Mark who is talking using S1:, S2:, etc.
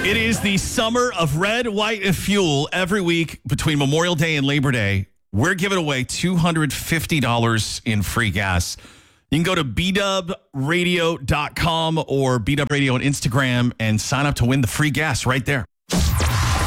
S1: It is the summer of red, white, and fuel. Every week between Memorial Day and Labor Day, we're giving away $250 in free gas. You can go to bdubradio.com or bdubradio on Instagram and sign up to win the free gas right there.